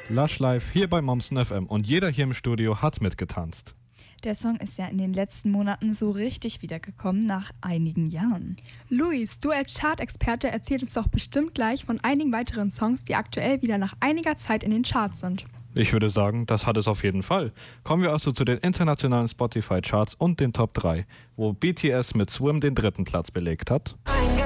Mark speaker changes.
Speaker 1: Lush Live hier bei Mommsen FM und jeder hier im Studio hat mitgetanzt.
Speaker 2: Der Song ist ja in den letzten Monaten so richtig wiedergekommen nach einigen Jahren.
Speaker 3: Luis, du als Chart-Experte erzählst uns doch bestimmt gleich von einigen weiteren Songs, die aktuell wieder nach einiger Zeit in den Charts sind.
Speaker 1: Ich würde sagen, das hat es auf jeden Fall. Kommen wir also zu den internationalen Spotify-Charts und den Top 3, wo BTS mit Swim den 3. Platz belegt hat.